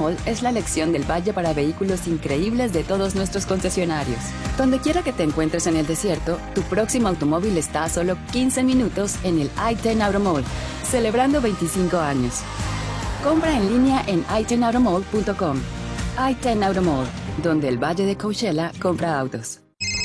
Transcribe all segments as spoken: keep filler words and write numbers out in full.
Mall es la elección del valle para vehículos increíbles de todos nuestros concesionarios. Donde quiera que te encuentres en el desierto, tu próximo automóvil está a solo quince minutos en el I diez Auto Mall, celebrando veinticinco años. Compra en línea en i diez automall punto com. I diez Auto Mall, donde el Valle de Coachella compra autos.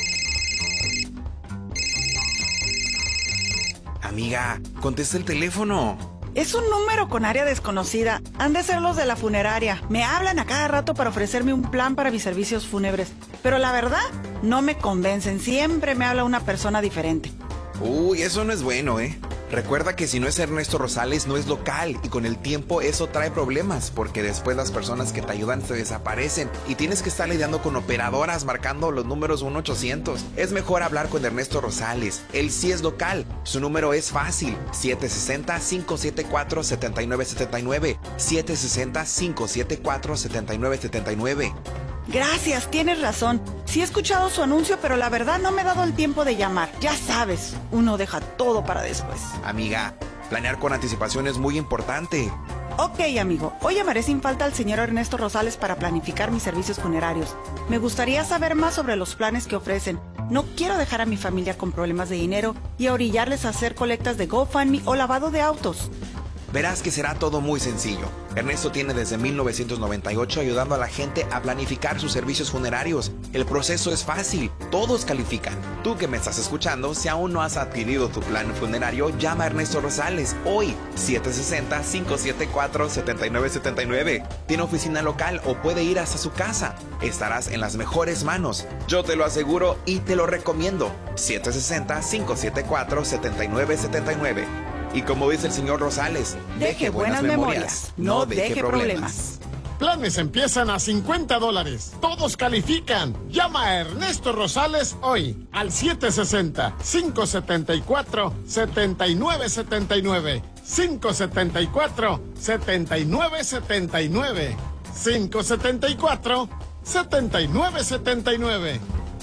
Amiga, contesta el teléfono. Es un número con área desconocida. Han de ser los de la funeraria. Me hablan a cada rato para ofrecerme un plan para mis servicios fúnebres. Pero la verdad, no me convencen. Siempre me habla una persona diferente. Uy, eso no es bueno, ¿eh? Recuerda que si no es Ernesto Rosales, no es local, y con el tiempo eso trae problemas, porque después las personas que te ayudan se desaparecen y tienes que estar lidiando con operadoras marcando los números uno ochocientos. Es mejor hablar con Ernesto Rosales. Él sí es local. Su número es fácil: siete seis cero, cinco siete cuatro, siete nueve siete nueve, siete seis cero, cinco siete cuatro, siete nueve siete nueve. Gracias, tienes razón. Sí he escuchado su anuncio, pero la verdad no me he dado el tiempo de llamar. Ya sabes, uno deja todo para después. Amiga, planear con anticipación es muy importante. Ok, amigo. Hoy llamaré sin falta al señor Ernesto Rosales para planificar mis servicios funerarios. Me gustaría saber más sobre los planes que ofrecen. No quiero dejar a mi familia con problemas de dinero y a orillarles a hacer colectas de GoFundMe o lavado de autos. Verás que será todo muy sencillo. Ernesto tiene desde mil novecientos noventa y ocho ayudando a la gente a planificar sus servicios funerarios. El proceso es fácil, todos califican. Tú que me estás escuchando, si aún no has adquirido tu plan funerario, llama a Ernesto Rosales hoy, siete seis cero, cinco siete cuatro, siete nueve siete nueve. Tiene oficina local o puede ir hasta su casa. Estarás en las mejores manos. Yo te lo aseguro y te lo recomiendo. siete seis cero, cinco siete cuatro, siete nueve siete nueve. Y como dice el señor Rosales, deje buenas memorias, no deje problemas. Planes empiezan a cincuenta dólares. Todos califican. Llama a Ernesto Rosales hoy al siete seis cero, cinco siete cuatro, siete nueve siete nueve. cinco siete cuatro, siete nueve siete nueve. cinco siete cuatro, siete nueve siete nueve.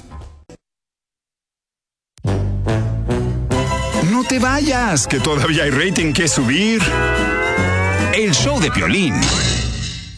No te vayas, que todavía hay rating que subir. El show de Piolín.